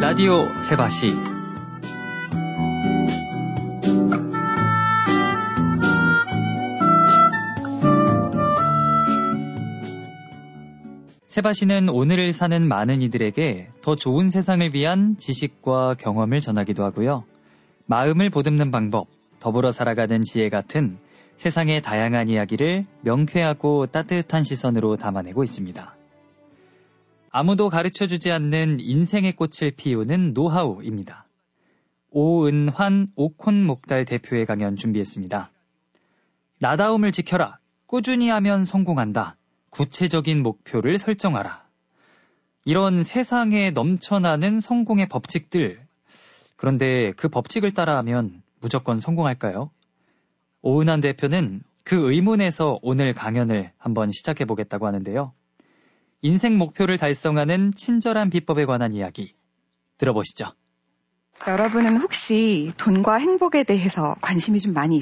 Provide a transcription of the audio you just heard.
라디오 세바시. 세바시는 오늘을 사는 많은 이들에게 더 좋은 세상을 위한 지식과 경험을 전하기도 하고요. 마음을 보듬는 방법, 더불어 살아가는 지혜 같은 세상의 다양한 이야기를 명쾌하고 따뜻한 시선으로 담아내고 있습니다. 아무도 가르쳐주지 않는 인생의 꽃을 피우는 노하우입니다. 오은환 오콘목달 대표의 강연 준비했습니다. 나다움을 지켜라. 꾸준히 하면 성공한다. 구체적인 목표를 설정하라. 이런 세상에 넘쳐나는 성공의 법칙들. 그런데 그 법칙을 따라하면 무조건 성공할까요? 오은환 대표는 그 의문에서 오늘 강연을 한번 시작해 보겠다고 하는데요. 인생 목표를 달성하는 친절한 비법에 관한 이야기 들어보시죠. 여러분은 혹시 돈과 행복에 대해서 관심이 좀 많이